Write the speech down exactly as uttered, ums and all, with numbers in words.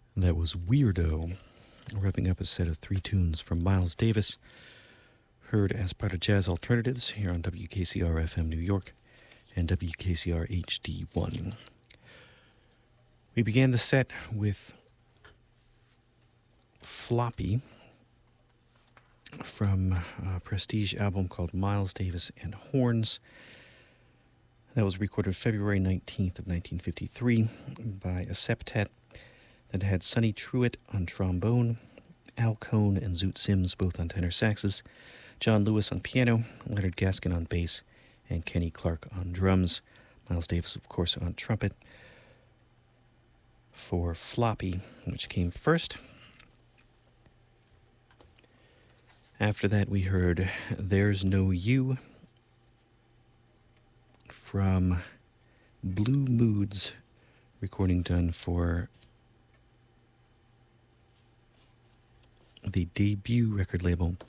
That was Weirdo, wrapping up a set of three tunes from Miles Davis, heard as part of Jazz Alternatives here on W K C R F M New York and W K C R H D one. We began the set with Floppy from a Prestige album called Miles Davis and Horns. That was recorded February nineteenth of nineteen fifty-three by a septet that had Sonny Truitt on trombone, Al Cohn and Zoot Sims both on tenor saxes, John Lewis on piano, Leonard Gaskin on bass, and Kenny Clark on drums. Miles Davis, of course, on trumpet. For Floppy, which came first. After that, we heard There's No You from Blue Moods, recording done for the debut record label